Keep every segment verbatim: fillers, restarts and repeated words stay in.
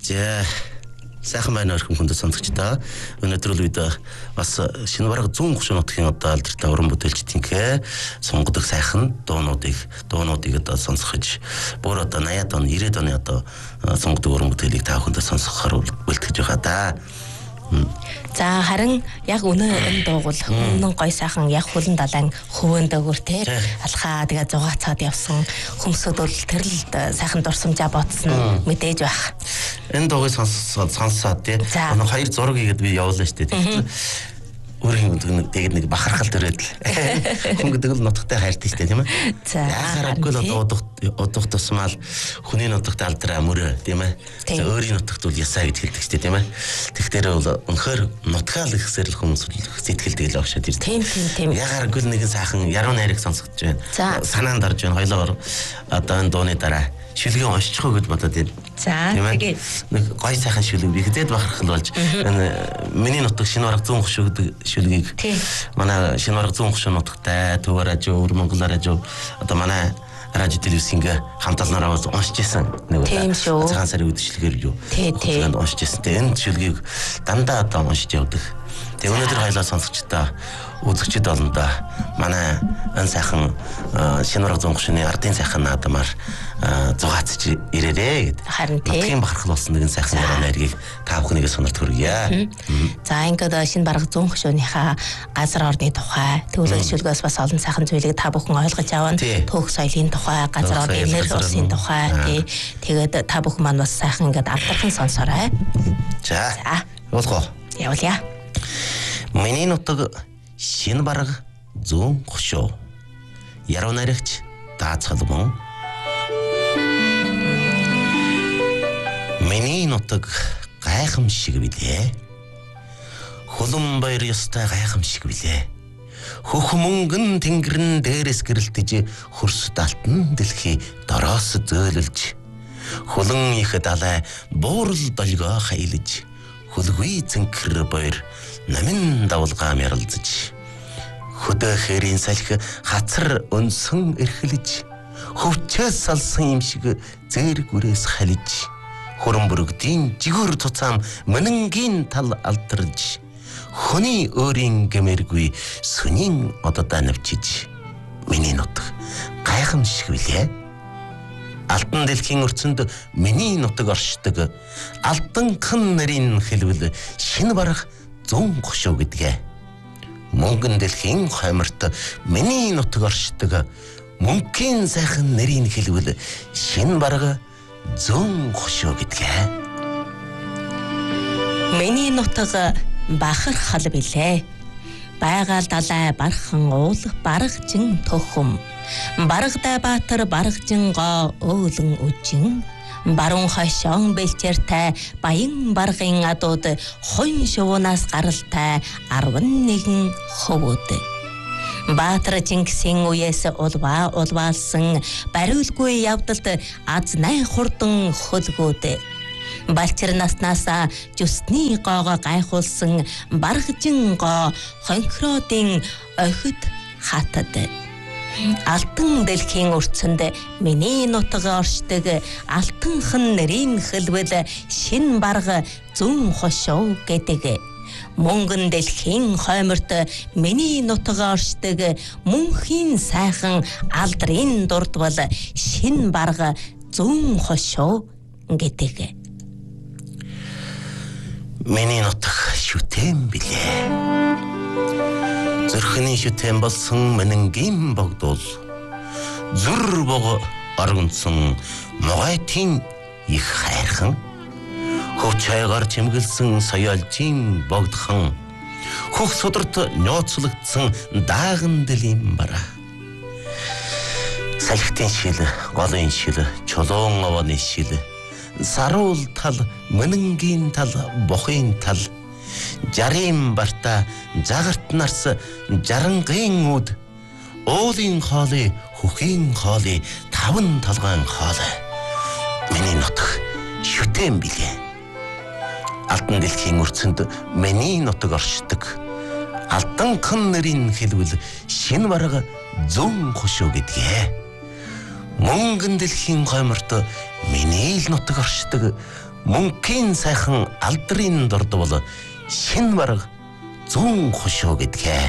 За сайхан байна өрхөм хүндэт сонсогчдоо. Өнөөдөр үед бас шинэ бараг зүүн гушуун нутгийн одоо алдартай уран бүтээлчдийнхээ сонгодог сайхан дуунуудыг дуунуудыг одоо сонсгож бүр одоо наяад он ирээд оны одоо сонгодог уран бүтээлийг та бүхэндээ сонсгохоор бэлтгэж байгаа да. За харин яг өнөө энэ дуугуул өмнө гой сайхан яг хөлн далайн хөвөн дөөгөр те алхаа тэгээ зугаацаад явсан хүмүүсүүд бол тэр л сайхан дурсамжаа ботсон мэдээж байх. Энэ дуугийг сонсоод сонсоод те өнөө хоёр зураг игээд би явуулаа штэ тэгэхээр өөрийн тэгээд нэг бахархал төрөөд л хүн гэдэг л нутагтай хайртай штэ тийм ээ. За яхааргүй л одоо удах удах тусмал хүний нутагт алдраа мөрөө тийм ээ. За өөрийн нутагт бол ясаа гэж хэлдэг штэ тийм ээ. Тэгэхээр бол өнөхөр нутгаал гэхсээр л хүмүүс сэтгэлдээ л авшаад ирдэг. Тийм тийм тийм. Яхааргүй нэгэн сайхан яруу найраг сонсгож байна. Санаанд орж байна. Хоёлоор одоо энэ дууны дараа шүлгийн уншчих уу гэж бодоод байна. За тэгээ нэг гой сайхан шүлэг би хэзээд бахархал болж энэ миний нутаг шинэ бараг зүүн гушуу гэдэг шүлгийг манай шинэ бараг зүүн гушуу нутагтай Төв радио, Өвөр Монгол радио одоо манай радио телевизийн хамталнараа уншиж байсан нэг удаа цагаан сарын үдшилгээр юу хөтлөнд уншиж байсан. Тэгээ энэ шүлгийг дандаа одоо уншиж явдаг. Тэгээ өнөөдөр хоёлаа сонсогчдоо үзэгчд олон да манай энэ сайхан шинэ бараг зүүн гушууны ардын сайхан наадмаар зугаацж ирээрээ гэд. Харин тийм бахархал болсон нэгэн сайхан яруу найргийг та бүхнийгээ сонирт хүргье. За ингээд шинэ бараг зүүн гушууныхаа газар орны тухай төвлөрсөн шүлгээс бас олон сайхан зүйлийг та бүхэн ойлгож авна. Төөх соёлын тухай, газар орны энерги улсын тухай тий. Тэгээд та бүхэн маань бас сайхан ингээд алдархан сонсоорой. За. Явуулах уу? Явуулъя. Миний нутаг шинэ бараг зүүн гушуу. Яруу найрагч даацгалмон. Миний нутаг гайхамшиг билээ. Хулан баяр ёстой гайхамшиг билээ. Хөх мөнгөн тэнгэрэн дээрээс гэрэлтэж хөрс далтан дэлхий дороос зөөлөлж. Хулан их далай буурал долгоо хайлж. Хөлгүй цэнхэр баяр намин давлгаам яралзаж. Хөдөө хэрийн салхи хацар өнсөн эрхэлж. Хөвчөөс салсан юм шиг зээр гүрээс халиж. Хөрөн бүрэгдийн жигүүр туцаам мөнөнгийн тал алдарж. Хүний өөрийн гэмэргүй сүнийн ододоо навчиж. Миний нутаг гайхамшиг билээ. Алтан дэлхийн өрцөнд миний нутаг оршдог. Алтанхан нарийн хэлбэл шинэ бараг зүүн гушуу гэдгээ. Мөнгөн дэлхийн хойморт миний нутаг оршдог. Мөнхийн сайхан нарийн хэлбэл шинэ бараг зүүн гушуу гэдгээ. Миний нутаг бахархал билээ. Байгаал далай бархан уул баргажин төхөм. Баргадай баатар баргажин гоо өөлөн үжин. Баруун хойшон бэлчээртэй баян баргын адууд хонь шувнаас гаралтай арван нэгэн хөвөд. Баатар Чингисийн үеэс улваа улваалсан бариулгүй явдалд азнай хурдан хөлгөөд. Балчир наснаас жүсний гоогоо гайхуулсан баргажин гоо хонхродын охид хатад. Алтан дэлхийн өрцөнд миний нутаг оршдог алтанхан нарийн хэлбэл шин бараг зүүн хошуу гэдэг. Мөнгөн дэлхийн хойморт миний нутаг оршдог мөнхийн сайхан алдрын дурдвал шин бараг зүүн хошуу гэдэг. Миний нутаг шүтэн билээ. Зүрхний шүтэн болсон мэнэнгийн богдул. Зүр бог оргонцсон могойтын их хайрхан. Хөвчайгаар чимгэлсэн соёолжийн богдхан. Хөх сударт нөөцлөгдсөн дааган дэлийн бара. Салхитын шил, голын шил, чулуун овооны шил. Саруул тал, мэнэнгийн тал, бохын тал. Жарим барта, загарт нарс, жарангын үд. Уулын хоолой, хөхийн хоолой, таван талгаан хоолой. Миний нутаг шүтэн билээ. Алтан дэлхийн өрцөнд миний нутаг оршдог. Алтанхан нарийн хэлбэл шинэ бараг зүүн гушуу гэдгээ. Мөнгөн дэлхийн хойморт миний л нутаг оршдог. мөнхийн сайхан алдрын дордвол шин бараг зүүн хошоо гэдгээ.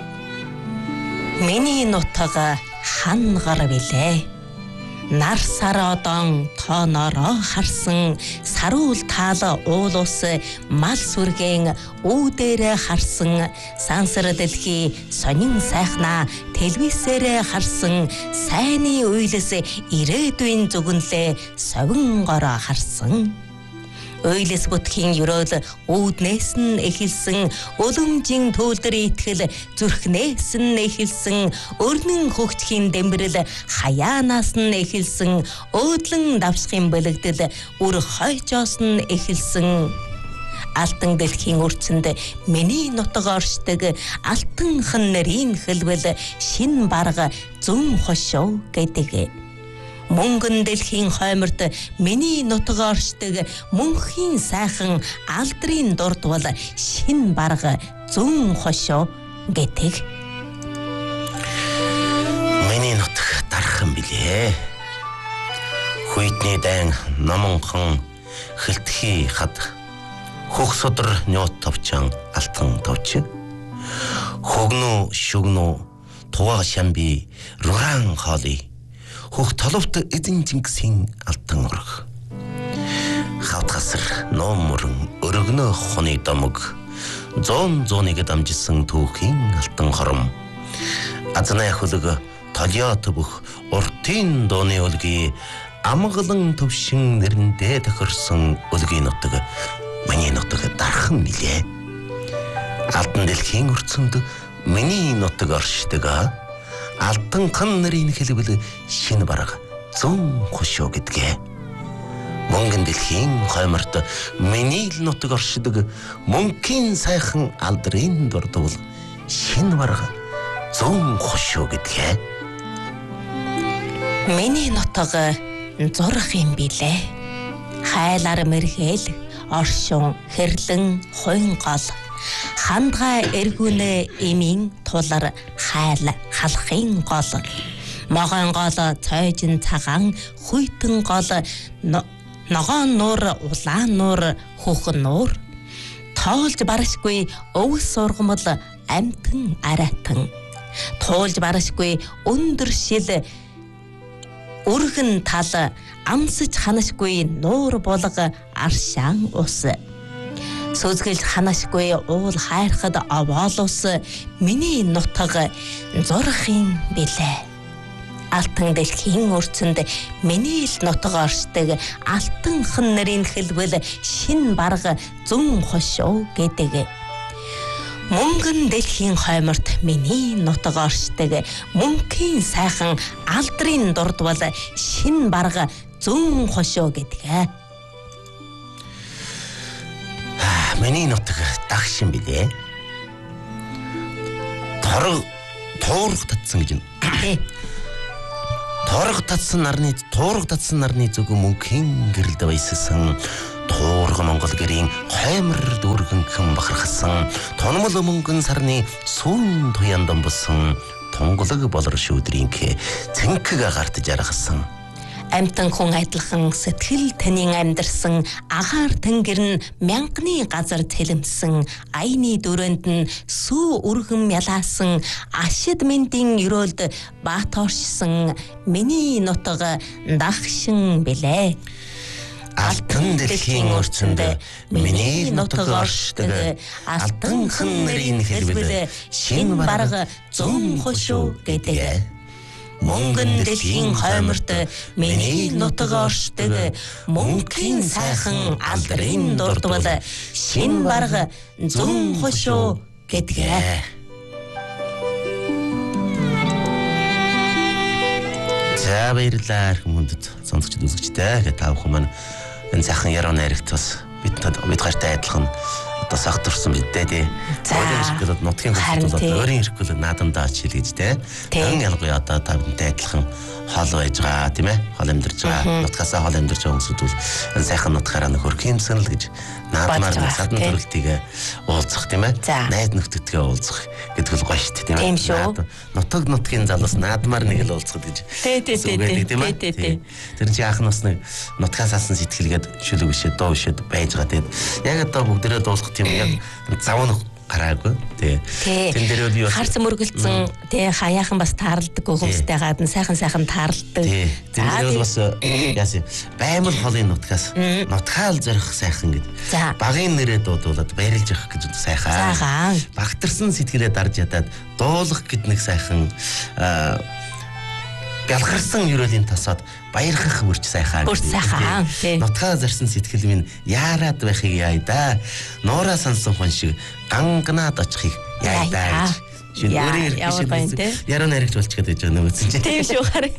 Миний нутаг хангар билээ. Нар сар одон тоонороо харсан саруул таал уулус мал сүргэн үүдээр харсан сансар дэлхий сонин сайхна телевизээр харсан сайны уйлс ирээдүйн зүгэнлээ совин гороо харсан. Ойлс бүтхийн өрөөл үүднээс нь эхэлсэн уламжийн төлдөр итгэл зүрхнээс нь эхэлсэн өрнөн хөгжихийн дэмбэрэл хаяанаас нь эхэлсэн өөдлөн давсхын бэлэгдэл үр хойчоос нь эхэлсэн алтан дэлхийн үрцэнд миний нутаг оршдог алтан хан нарийн хэлбэл шин барга зүүн хошоо гэдэг. Мөнгөн дэлхийн хойморт миний нутаг оршдог мөнхийн сайхан алдрын дурдвал шин барга зүүн хошоо гэдэг. Миний нутаг дархан билээ. Хүйтний дайн номонхон хилтхий хад хөх содөр нёот товчан алтан товч хогноо шүгнөө туга шамби руран холи хөх толовт эзэн Чингисийн алтан ураг. Хавтгасар номөрн өргөнө хоны домог зон зоныг дамжсан түүхийн алтан хором. Азнай хөлөг толио төвөх уртын дооны өлгий амгалан төвшин нэрэндээ тохирсон өлгийн нутаг миний нутаг дархан билээ. Алтан дэлхийн өрцөнд миний нутаг оршдог алтан хан нарийн хэлбэл шин барга зүүн хошоо гэдгээ. Мөнгөн дэлхийн хойморт миний л нутаг оршдог мөнхийн сайхан алдрын дурдвал шин барга зүүн хошоо гэдгээ. Миний нутаг зурх юм билээ. Хайлар мэрхэл оршун хэрлэн хойн гол хандгай эргүнэ эмийн тулар хайл халахын гол могон гол цойжин цагаан хүйтэн гол ногоон нуур улаан нуур хүүхэн нуур тоолж барашгүй өвс сургамал амтан аратан тоолж барашгүй өндөр шил өргөн тал амсаж ханашгүй нуур булга аршаан ус сүзгэлж ханашгүй уул хайрхад овоолус миний нутаг зурхын билээ. Алтан дэлхийн өрцөнд миний л нутаг оршдог алтан хан нарийн хэлбэл шин барга зүүн хошоо гэдэг. Мөнгөн дэлхийн хойморт миний нутаг оршдог мөнхийн сайхан алдрын дурдвал шин барга зүүн хошоо гэдэг. Миний нутаг дагшин билээ. Торог туурах татсан гэж байна. Торог татсан нарны туурах татсан нарны зүг мөнхийн гэрэлд баяссан туурга Монгол гэрийн хоймор дүүргэнхэн бахархсан тонмол мөнгөн сарны сүүн туян домбосон тунгалаг болор шүүдрийн цэнхэг агаарт жаргасан. Амтан хүн адилхан сэтгэл танин амьдарсан агаар тэнгэр нь мянганы газар цэлэмсэн аяны дөрөнд нь сүү үргэн мялаасан ашид мэндийн өрөөлд баатооршсан миний нутаг дагшин билээ. Алтан дэлхийн өрцөнд миний нутаг оршдог алтан хан нарийн хэлбэл шин барга зүүн хошоо гэдэг. Мөнгөн дэлхийн хойморт миний нутаг оршдог мөнхийн сайхан алдрын дурдвал шин барга зүүн хошоо гэдгээ. За баярлалаа хүмүүст сонсогчд үзэгчтэй. Та бүхэн маань энэ сайхан яруу найрагт бас бид бид гартаа адилхан одоо согтурсан бидтэй тий. Өөрийн эрхлэл нутгийн хөлт бол өөрийн эрхлэл наадамдаа чил гэж тий. Ан ялгуяа одоо тавтай адилхан хоол байж байгаа тийм ээ. Хоол амьдарч байгаа. Нутгасаа хоол амьдарч байгаа хүмүүсүүд бол энэ сайхан нутгаараа нөхөр хэмсэн л гэж наадмаар садан төрөлтийг уулзах тийм ээ. Найз нөхдөдгөө уулзах гэдэг л гоё шүү дээ тийм ээ. Нутаг нутгийн залуус наадмаар нэг л уулзах гэж. Тий, тий, тий, тий. Тэр чинь анх нас нэг нутгаас алсан сэтгэлгээд шүлэг бишээ дуу бишээ байж байгаа. Тэгээд яг одоо бүгдээрээ дуулах тийм яг зав нь гараагүй тий. Тэн дээр үл юу харц мөргөлцөн тий хаяахан бас таарладаг хүмүүстэй гадна сайхан сайхан таарладаг. Тий. Тэн дээр бас яасан баймал холын нутгаас нутгаал зорих сайхан гэд. Багын нэрээ дуудуулаад баярлж явах гэж сайхан. Сайхан. Багтарсан сэтгэлээ дарж ядаад дуулах гэд нэг сайхан бялхарсан ерөөлийн тосоод баярхах мөрч сайхан. Мөрч сайхан. Нутгаа зарсан сэтгэл минь яарад байхыг яа да. Нуураа сансан хүн шиг ганганаад очихыг яа да. Шинээр ирэх яруу найрагч болчиход байж байгаа нөөц чинь. Тийм шүү харин.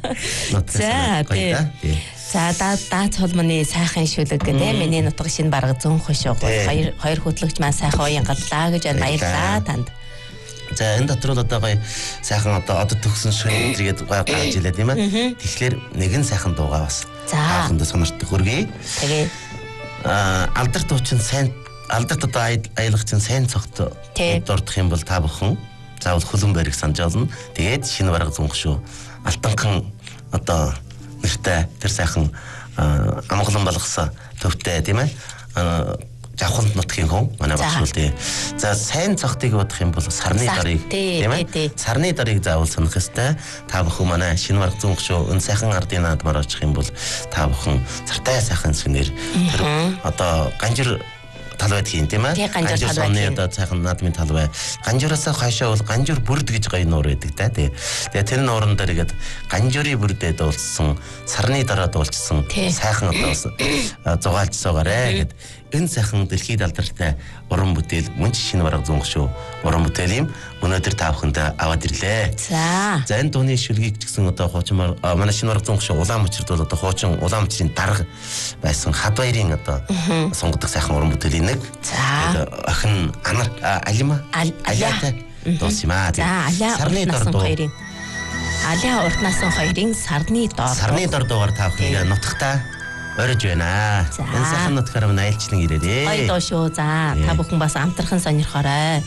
За тий. За даа цолмоны сайхан шүлэг гэдэг миний нутаг шинэ бараг зүүн хошоо хоёр хоёр хөтлөгч маань сайхан уянгаллаа гэж баярлалаа танд. За энэ дотор л одоо гоё сайхан одоо одод төгсөн шин зэрэгэд гоё гарч илээ тийм ээ. Тэгэхээр нэгэн сайхан дуугаа бас хааханд сонирхдаг хөргий. Тэгээ аа алдарт уучин сайн алдарт одоо аялагч сайн цогт дурдах юм бол та бүхэн заавал хөлөн барих санаж олно. Тэгээд шинэ бараг зунх шүү. Алтанхан одоо нэртэй тэр сайхан амгалан болгосон төвтэй тийм ээ. Жавханд нутгийн хүн манай багш тий. За сайн цогтыг бодох юм бол сарны дарыг тийм ээ. Сарны дарыг заавал сонох ёстой. Та бүхэн манай шинэ бараг зүүнх шүү. Энэ сайхан ардын наадмаар очих юм бол та бүхэн цартай сайхан сүнээр тэр одоо ганжир талбайд хийн тийм ээ. Ганжир талбай одоо сайхан наадмын талбай. Ганжураас хойшоо бол ганжур бүрд гэж гоё нуур байдаг та тий. Тэгээ тэр нууран дээр игээд ганжурын бүрдээ дуулсан сарны дараа дуулсан сайхан одоо зугаалжсаагаарэ гэд энэ сайхан дэлхийд алдартай уран бүтээл мөн ч шинэ бараг зунх шүү. Уран бүтээл юм. Өнөөдөр та бүхэнд аваад ирлээ. За. За энэ дууны шүлгийг ч гэсэн одоо хуучин манай шинэ бараг зунх шүү. Улаан мөчрд бол одоо хуучин улаан мөчрийн дарга байсан хад баярын одоо сонгодог сайхан уран бүтээлийн нэг. За. Охин Анар Алима Алиатай дуус юм аа. За сарны дор дуу. Алиа уртнасан хоёрын сарны дор. Сарны дор дуугаар та бүхэн нутагтаа орж байна. Энэ сайхан нутгаар мань айлчлан ирээрээ. Гоё дуу шүү. За та бүхэн бас амтархан сонирхоорой.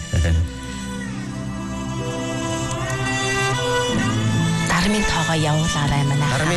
Дармын тоогоо явуулаарай манай.